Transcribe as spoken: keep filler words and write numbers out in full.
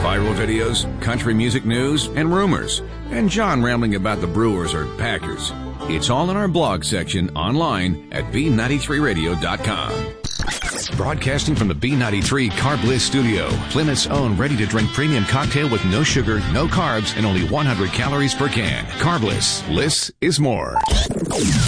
viral videos, country music news, and rumors, and John rambling about the Brewers or Packers. It's all in our blog section online at B ninety-three radio dot com. Broadcasting from the B ninety-three Carb Bliss studio, Plymouth's own ready-to-drink premium cocktail with no sugar, no carbs, and only one hundred calories per can. Carb Bliss. Bliss is more.